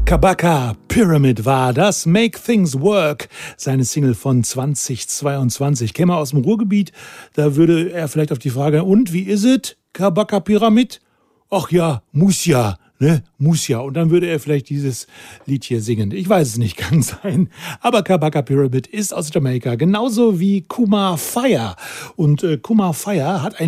Kabaka Pyramid war das, Make Things Work, seine Single von 2022. Käme aus dem Ruhrgebiet, da würde er vielleicht auf die Frage, und wie ist es, Kabaka Pyramid? Ach ja, muss ja. Ne, muss ja. Und dann würde er vielleicht dieses Lied hier singen. Ich weiß es nicht, kann sein. Aber Kabaka Pyramid ist aus Jamaika, genauso wie Kumar Fire. Und Kumar Fire hat ein